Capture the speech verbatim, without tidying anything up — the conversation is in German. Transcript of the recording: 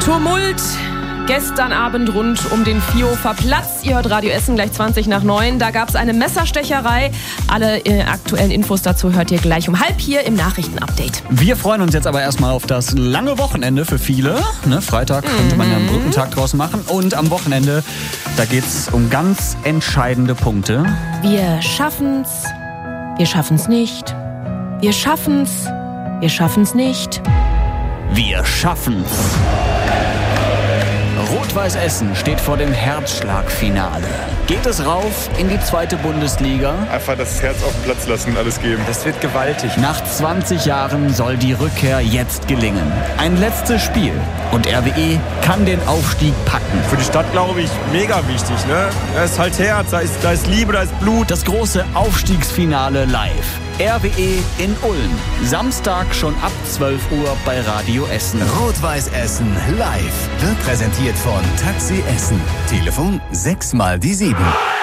Tumult gestern Abend rund um den Vierhofer Platz. Ihr hört Radio Essen gleich zwanzig nach neun. Da gab es eine Messerstecherei. Alle äh, aktuellen Infos dazu hört ihr gleich um halb hier im Nachrichtenupdate. Wir freuen uns jetzt aber erstmal auf das lange Wochenende für viele. Ne, Freitag mhm. könnte man ja einen Brückentag draus machen. Und am Wochenende, da geht es um ganz entscheidende Punkte. Wir schaffen's. Wir schaffen's nicht. Wir schaffen's. Wir schaffen's nicht. Wir schaffen's. Rot-Weiß Essen steht vor dem Herzschlagfinale. Geht es rauf in die zweite Bundesliga? Einfach das Herz auf den Platz lassen und alles geben. Das wird gewaltig. Nach zwanzig Jahren soll die Rückkehr jetzt gelingen. Ein letztes Spiel und R W E kann den Aufstieg packen. Für die Stadt, glaube ich, mega wichtig. Ne? Da ist halt Herz, da ist, da ist Liebe, da ist Blut. Das große Aufstiegsfinale live. R W E in Ulm. Samstag schon ab zwölf Uhr bei Radio Essen. Rot-Weiß Essen live wird präsentiert von Taxi Essen. Telefon sechs mal die sieben.